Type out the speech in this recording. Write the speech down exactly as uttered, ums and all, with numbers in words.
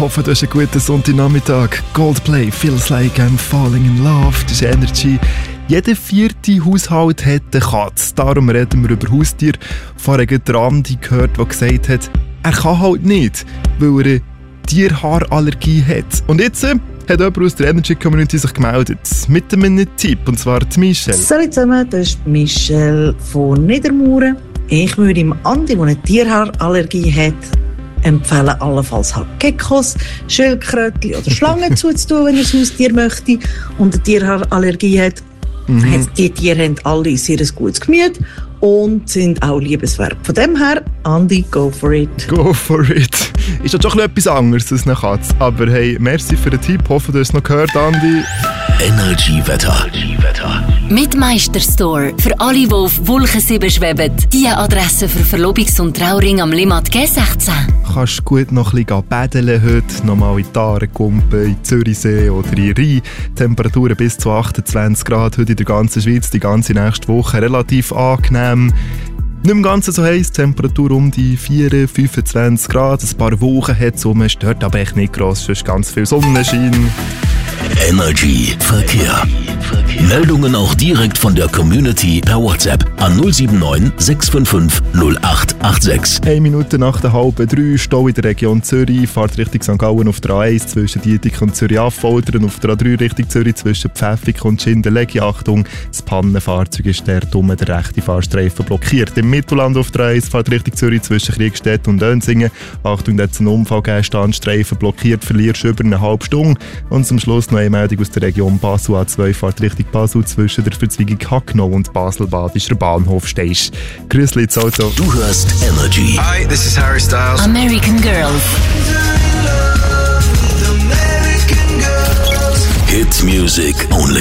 hoffe, du hast einen guten Sonntagnachmittag. Coldplay, Feels Like I'm Falling in Love, das ist Energy. Jeder vierte Haushalt hat eine Katze. Darum reden wir über Haustiere. Vorher hat der Andi gehört, der gesagt hat, er kann halt nicht, weil er eine Tierhaarallergie hat. Und jetzt äh, hat jemand aus der Energy Community sich gemeldet. Mit einem Tipp, und zwar die Michelle. Salut zusammen, das ist Michelle von Niedermauern. Ich würde dem Andi, der eine Tierhaarallergie hat, empfehlen, allenfalls halt Geckos, Schildkrötchen oder Schlangen zuzutun, wenn er ein Haustier möchte und eine Tierhaarallergie hat. Mhm. Die Tiere haben alle sehr ein gutes Gemüt und sind auch liebenswert. Von dem her, Andi, go for it. Go for it. Ist das schon etwas anderes als eine Katze. Aber hey, merci für den Tipp. Hoffe, du hast es noch gehört, Andi. Energy-Wetter. Mit Meisterstore. Für alle, die auf Wolke sieben schweben. Die Adresse für Verlobungs- und Trauring am Limmat G sechzehn. Kannst gut noch ein bisschen bädeln heute. Nochmal in die Aare kumpen, in Zürichsee oder in Rhein. Temperaturen bis zu achtundzwanzig Grad heute in der ganzen Schweiz. Die ganze nächste Woche relativ angenehm. Nicht im Ganzen so heiß, Temperatur um die vier bis fünfundzwanzig Grad. Ein paar Wochen hat es rum, stört aber echt nicht gross, sonst ganz viel Sonnenschein. Energy Verkehr. Meldungen auch direkt von der Community per WhatsApp an null sieben neun sechs fünf fünf null acht acht sechs. Eine Minute nach der halben drei, Stau in der Region Zürich, fahrt Richtung Sankt Gallen auf der A eins zwischen Dietik und Zürich-Affoltern, auf der A drei Richtung Zürich zwischen Pfäffik und Schindelegi. Achtung, das Pannenfahrzeug ist dort um der rechte Fahrstreifen blockiert. Im Mittelland auf der A eins fahrt Richtung Zürich zwischen Kriegstedt und Dönsingen. Achtung, da hat es einen Unfall gegeben, Standstreifen blockiert, verlierst über eine halbe Stunde. Und zum Schluss noch eine Meldung aus der Region Basel. A zwei fahrt Richtung Basel zwischen der Verzweigung Hacknow und Basel-Badischer Bahnhof stehst. Grüß Litz also. Du hörst Energy. Hi, this is Harry Styles. American Girls. Hit music only.